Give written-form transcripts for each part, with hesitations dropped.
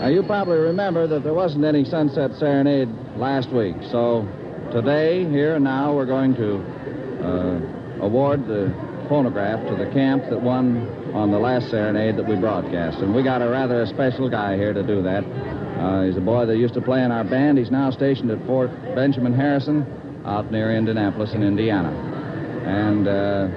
Now, you probably remember that there wasn't any Sunset Serenade last week, so today, here and now, we're going to award the phonograph to the camp that won on the last Serenade that we broadcast. And we got a rather special guy here to do that. He's a boy that used to play in our band. He's now stationed at Fort Benjamin Harrison out near Indianapolis in Indiana. And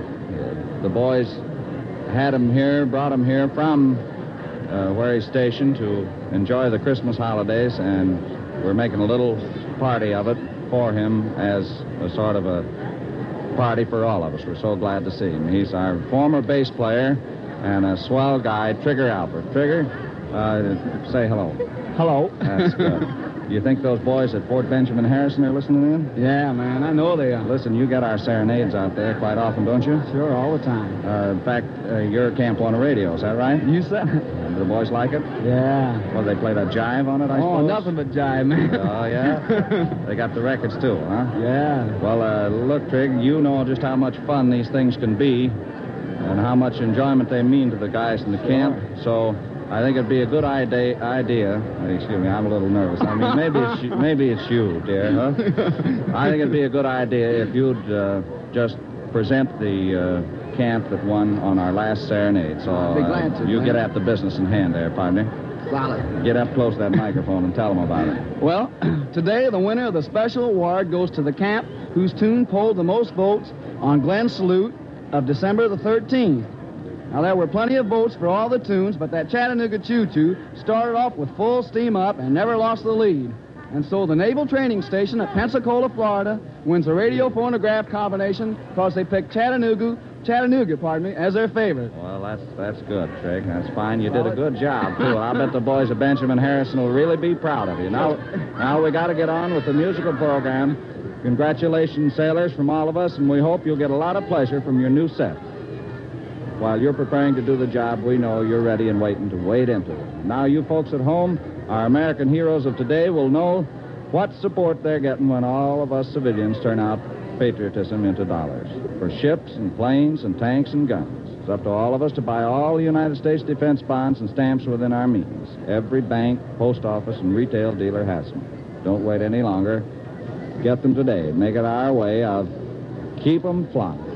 the boys had him here, brought him here from where he's stationed to enjoy the Christmas holidays, and we're making a little party of it for him as a sort of a party for all of us. We're so glad to see him. He's our former bass player and a swell guy, Trigger Alpert. Trigger, say hello. Hello. That's good. You think those boys at Fort Benjamin Harrison are listening in? Yeah, man, I know they are. Listen, you get our serenades out there quite often, don't you? Sure, all the time. In fact, your camp on the radio, is that right? You said it. Do the boys like it? Yeah. Well, they played a jive on it, I Oh, suppose? nothing but jive, man. Oh, yeah? They got the records, too, huh? Yeah. Well, look, Trig, you know just how much fun these things can be and how much enjoyment they mean to the guys in the camp. So I think it'd be a good idea. Excuse me, I'm a little nervous. I mean, maybe it's you, dear, huh? I think it'd be a good idea if you'd just present the camp that won on our last Serenade. So I'd be glad to, you man. get at the business in hand there, partner. Solid. Get up close to that microphone and tell them about it. Well, today the winner of the special award goes to the camp whose tune polled the most votes on Glenn's Salute of December the 13th. Now, there were plenty of votes for all the tunes, but that Chattanooga Choo-Choo started off with full steam up and never lost the lead. And so the Naval Training Station at Pensacola, Florida, wins the radio phonograph combination because they picked Chattanooga, as their favorite. Well, that's good, Trig. That's fine. You did a good job, too. I bet the boys at Benjamin Harrison will really be proud of you. Now we got to get on with the musical program. Congratulations, sailors, from all of us, and we hope you'll get a lot of pleasure from your new set. While you're preparing to do the job, we know you're ready and waiting to wade into it. Now, you folks at home, our American heroes of today will know what support they're getting when all of us civilians turn out patriotism into dollars for ships and planes and tanks and guns. It's up to all of us to buy all the United States defense bonds and stamps within our means. Every bank, post office, and retail dealer has them. Don't wait any longer. Get them today. Make it our way of keep 'em flying.